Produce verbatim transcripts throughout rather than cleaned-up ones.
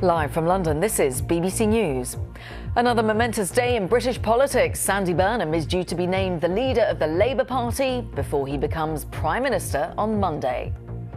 Live from London, this is B B C News. Another momentous day in British politics. Andy Burnham is due to be named the leader of the Labour Party before he becomes Prime Minister on Monday.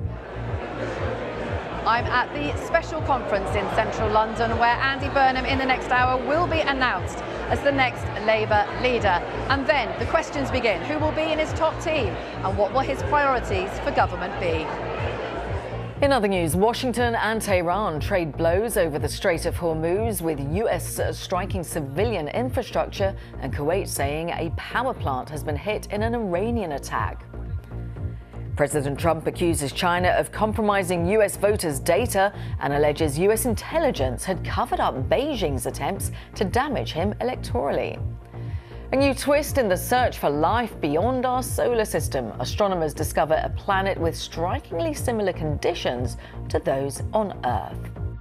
I'm at the special conference in central London where Andy Burnham in the next hour will be announced as the next Labour leader. And then the questions begin. Who will be in his top team and what will his priorities for government be? In other news, Washington and Tehran trade blows over the Strait of Hormuz, with U S striking civilian infrastructure and Kuwait saying a power plant has been hit in an Iranian attack. President Trump accuses China of compromising U S voters' data and alleges U S intelligence had covered up Beijing's attempts to damage him electorally. A new twist in the search for life beyond our solar system. Astronomers discover a planet with strikingly similar conditions to those on Earth.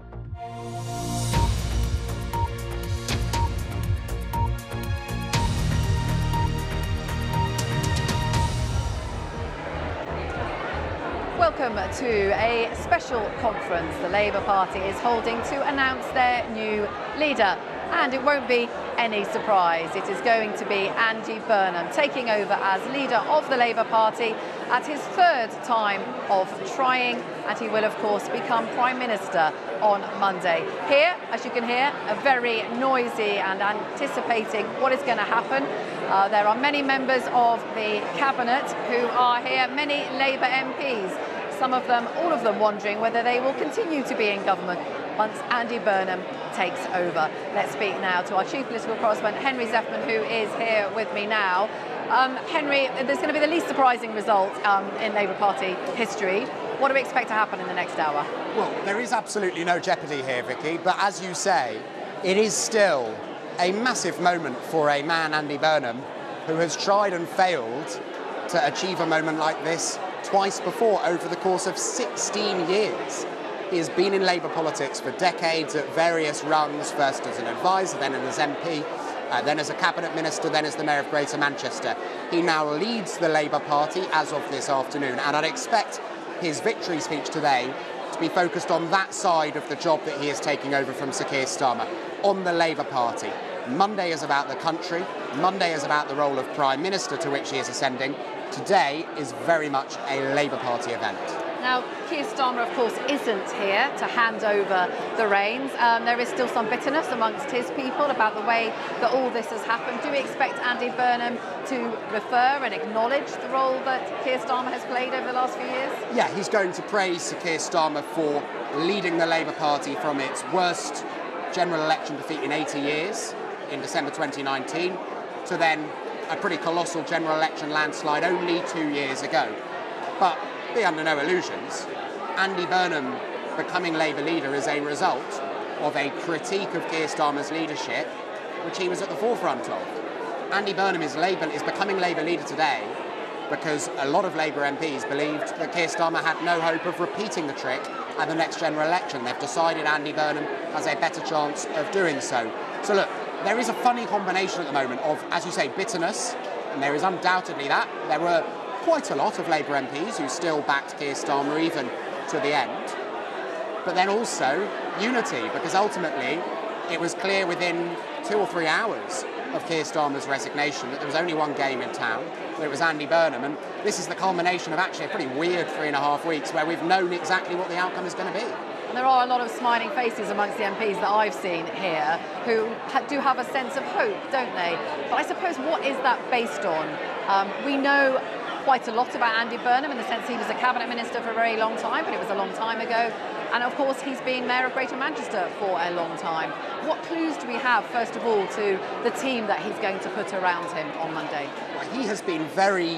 Welcome to a special conference the Labour Party is holding to announce their new leader. And it won't be any surprise. It is going to be Andy Burnham taking over as leader of the Labour Party at his third time of trying, and he will of course become Prime Minister on Monday. Here, as you can hear, a very noisy and anticipating what is going to happen. Uh, there are many members of the Cabinet who are here, many Labour M Ps. Some of them, all of them wondering whether they will continue to be in government once Andy Burnham takes over. Let's speak now to our chief political correspondent, Henry Zeffman, who is here with me now. Um, Henry, there's going to be the least surprising result um, in Labour Party history. What do we expect to happen in the next hour? Well, there is absolutely no jeopardy here, Vicky, but as you say, it is still a massive moment for a man, Andy Burnham, who has tried and failed to achieve a moment like this twice before over the course of sixteen years. He has been in Labour politics for decades at various rungs, first as an advisor, then as M P, uh, then as a cabinet minister, then as the Mayor of Greater Manchester. He now leads the Labour Party as of this afternoon, and I'd expect his victory speech today to be focused on that side of the job that he is taking over from Sir Keir Starmer, on the Labour Party. Monday is about the country, Monday is about the role of Prime Minister to which he is ascending. Today is very much a Labour Party event. Now, Keir Starmer, of course, isn't here to hand over the reins. Um, there is still some bitterness amongst his people about the way that all this has happened. Do we expect Andy Burnham to refer and acknowledge the role that Keir Starmer has played over the last few years? Yeah, he's going to praise Sir Keir Starmer for leading the Labour Party from its worst general election defeat in eighty years in December twenty nineteen to then a pretty colossal general election landslide only two years ago. But be under no illusions, Andy Burnham becoming Labour leader is a result of a critique of Keir Starmer's leadership, which he was at the forefront of. Andy Burnham is, Labour, is becoming Labour leader today because a lot of Labour M Ps believed that Keir Starmer had no hope of repeating the trick at the next general election. They've decided Andy Burnham has a better chance of doing so. So look, there is a funny combination at the moment of, as you say, bitterness, and there is undoubtedly that. There were quite a lot of Labour M Ps who still backed Keir Starmer even to the end. But then also unity, because ultimately it was clear within two or three hours of Keir Starmer's resignation that there was only one game in town, that it was Andy Burnham, and this is the culmination of actually a pretty weird three and a half weeks where we've known exactly what the outcome is going to be. There are a lot of smiling faces amongst the M Ps that I've seen here who ha- do have a sense of hope, don't they? But I suppose, what is that based on? Um, we know quite a lot about Andy Burnham in the sense he was a cabinet minister for a very long time, but it was a long time ago. And of course, he's been Mayor of Greater Manchester for a long time. What clues do we have, first of all, to the team that he's going to put around him on Monday? Well, he has been very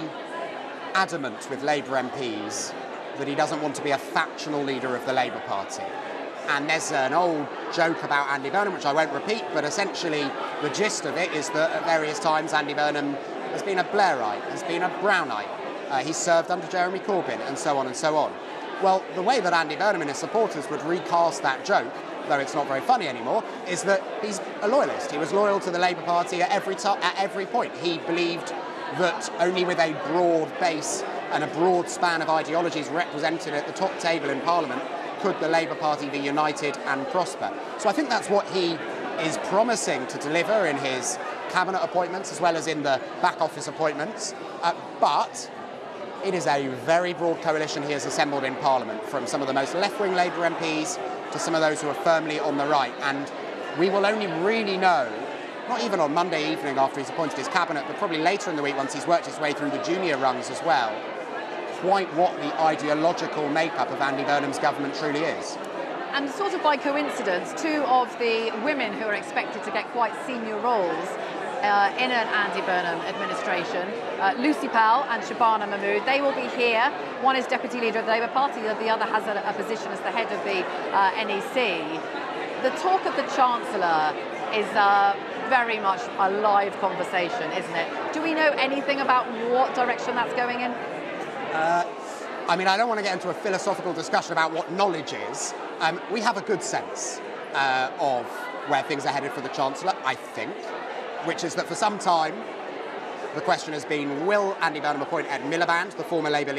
adamant with Labour M Ps that he doesn't want to be a factional leader of the Labour Party. And there's an old joke about Andy Burnham, which I won't repeat, but essentially the gist of it is that at various times Andy Burnham has been a Blairite, has been a Brownite, uh, he's served under Jeremy Corbyn, and so on and so on. Well, the way that Andy Burnham and his supporters would recast that joke, though it's not very funny anymore, is that he's a loyalist. He was loyal to the Labour Party at every, t- at every point. He believed that only with a broad base and a broad span of ideologies represented at the top table in Parliament could the Labour Party be united and prosper? So I think that's what he is promising to deliver in his cabinet appointments as well as in the back office appointments. Uh, but it is a very broad coalition he has assembled in Parliament, from some of the most left-wing Labour M Ps to some of those who are firmly on the right. And we will only really know, not even on Monday evening after he's appointed his cabinet, but probably later in the week once he's worked his way through the junior rungs as well, quite what the ideological makeup of Andy Burnham's government truly is. And sort of by coincidence, two of the women who are expected to get quite senior roles uh, in an Andy Burnham administration, uh, Lucy Powell and Shabana Mahmood, they will be here. One is Deputy Leader of the Labour Party, the other has a, a position as the head of the uh, N E C. The talk of the Chancellor is uh, very much a live conversation, isn't it? Do we know anything about what direction that's going in? Uh, I mean, I don't want to get into a philosophical discussion about what knowledge is. Um, we have a good sense uh, of where things are headed for the Chancellor, I think, which is that for some time the question has been, will Andy Burnham appoint Ed Miliband, the former Labour leader,